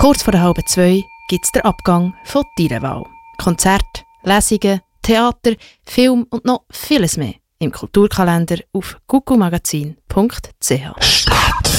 Kurz vor der 1:30 gibt es den Abgang von deiner Wahl. Konzerte, Lesungen, Theater, Film und noch vieles mehr im Kulturkalender auf kukumagazin.ch.